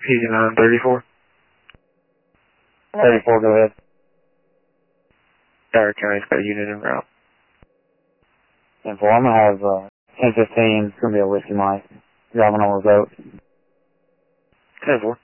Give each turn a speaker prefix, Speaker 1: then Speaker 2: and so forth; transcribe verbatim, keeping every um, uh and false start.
Speaker 1: Easy nine thirty-four.
Speaker 2: thirty-four, go ahead.
Speaker 1: Dyer County's got a unit en route.
Speaker 2: ten four, I'm going to have uh, ten fifteen, it's going to be a Whiskey Mike, driving on remote.
Speaker 1: ten four.